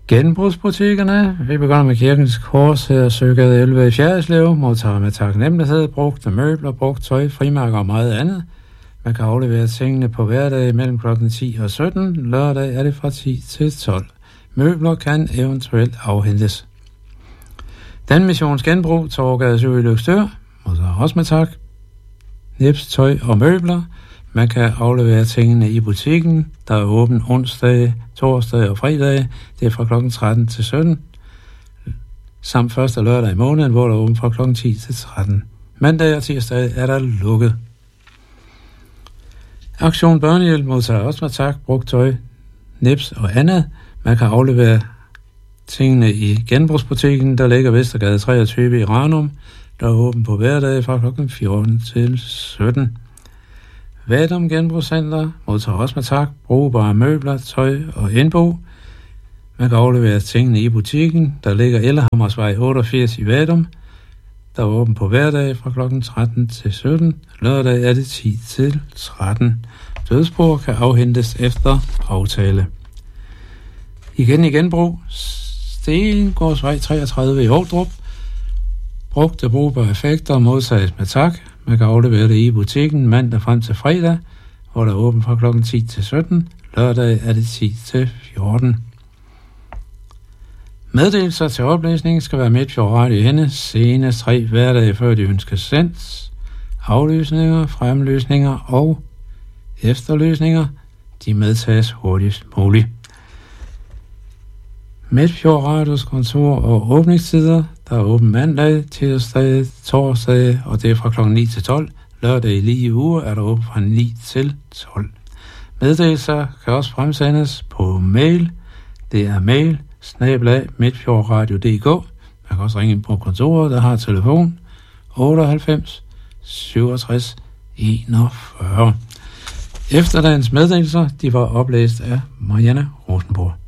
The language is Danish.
Genbrugsbutikkerne. Vi begynder med Kirkens Kors her, Søgade 11 i Fjerdslev. Modtager med taknemmelighed, brugte møbler, brugt tøj, frimærker og meget andet. Man kan aflevere tingene på hverdag mellem kl. 10 og 17. Lørdag er det fra 10 til 12. Møbler kan eventuelt afhentes. Dan Missions Genbrug, Torgade 7 i Løgstør. Modtager også med tak. Nips, tøj og møbler. Man kan aflevere tingene i butikken, der er åben onsdag, torsdag og fredag. Det er fra kl. 13 til 17. Samt første lørdag i måneden, hvor der er åben fra kl. 10 til 13. Mandag og tirsdag er der lukket. Aktion Børnehjælp modtager også med tak, brugt tøj, nips og andet. Man kan aflevere tingene i genbrugsbutikken, der ligger Vestergade 23 i Ranum, der er åben på hverdag fra kl. 14 til 17. Vadum Genbrugscenter modtager også med tak, brugbare møbler, tøj og indbo. Man kan aflevere tingene i butikken, der ligger Ellehammersvej 88 i Vadum, der er åben på hverdag fra kl. 13 til 17. Lørdag er det 10 til 13. Dødsbord kan afhentes efter aftale. Igen i genbrug. Stengårdsvej 33 i Ovdrup. Brugte brugbare effekter modtages med tak. Man kan aflevere det i butikken mandag frem til fredag, hvor der er åben fra kl. 10 til 17. Lørdag er det 10 til 14. Meddelelser til oplæsning skal være Midtfjord Radio henne senest 3 hverdage før de ønskes sendt. Aflysninger, fremlysninger og efterlysninger, de medtages hurtigst muligt. Midtfjord Radios kontor og åbningstider, der er åben mandag, tirsdag, torsdag, og det er fra kl. 9 til 12. Lørdag i lige uge er der åben fra 9 til 12. Meddelelser kan også fremsendes på mail. Det er mail@midtfjordradio.dk. Man kan også ringe ind på kontoret, der har telefon 98 67 41. Efterdagens meddelelser, de var oplæst af Marianne Rosenborg.